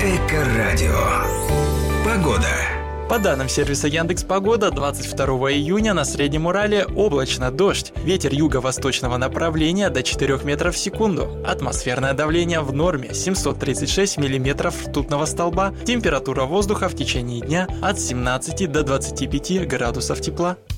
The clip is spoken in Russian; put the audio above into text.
Эко-радио. Погода. По данным сервиса Яндекс.Погода, 22 июня на Среднем Урале облачно, дождь. Ветер юго-восточного направления до 4 метров в секунду. Атмосферное давление в норме 736 миллиметров ртутного столба. Температура воздуха в течение дня от 17 до 25 градусов тепла.